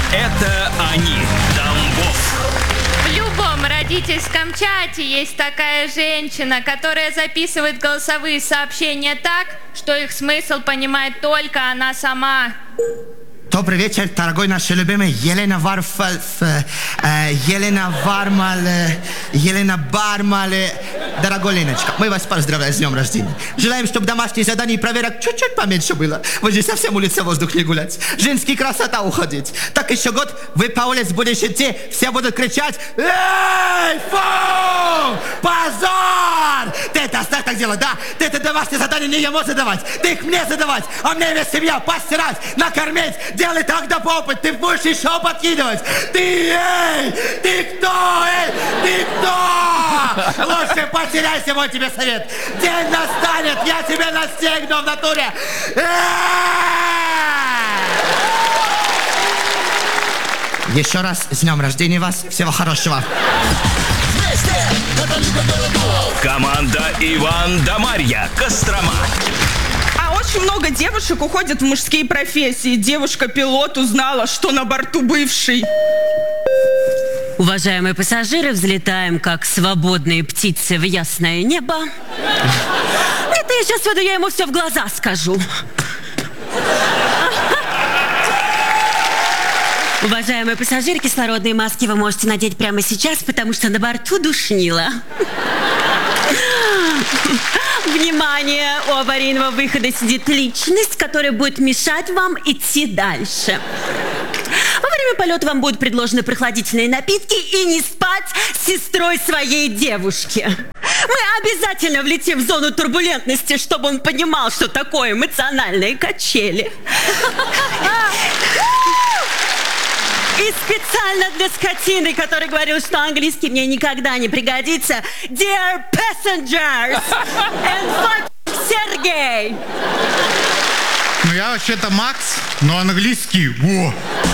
Это они, Тамбов. В любом родительском чате есть такая женщина, которая записывает голосовые сообщения так, что их смысл понимает только она сама. Добрый вечер, дорогой наш любимый Елена Бармал. Дорогой Леночка, мы вас поздравляем с днем рождения. Желаем, чтобы домашние задания и проверок чуть-чуть поменьше было. Вы же совсем улице воздух не гулять. Женский красота уходить. Так еще год, вы по улице будете идти, все будут кричать: «Эй, фу! Позор! Ты это оставь так делать, да? Ты это домашние задания не ему задавать. Ты их мне задавать, а мне весь семья постирать, накормить. Делай так до попы, ты будешь еще подкидывать. Ты, ты кто? Ты кто? Лучше потеряйся, мой тебе совет. День настанет, я тебя настигну в натуре. Еще раз с днем рождения вас. Всего хорошего. Команда Иван да Марья, Кострома. Очень много девушек уходят в мужские профессии. Девушка-пилот узнала, что на борту бывший. Уважаемые пассажиры, взлетаем как свободные птицы в ясное небо. Это я сейчас веду, я ему все в глаза скажу. Уважаемые пассажиры, кислородные маски вы можете надеть прямо сейчас, потому что на борту душнило. Внимание! У аварийного выхода сидит личность, которая будет мешать вам идти дальше. Во время полета вам будут предложены прохладительные напитки и не спать с сестрой своей девушки. Мы обязательно влетим в зону турбулентности, чтобы он понимал, что такое эмоциональные качели. И специально для скотины, который говорил, что английский мне никогда не пригодится. Dear passengers and fuck Сергей. Ну я вообще-то Макс, но английский, во.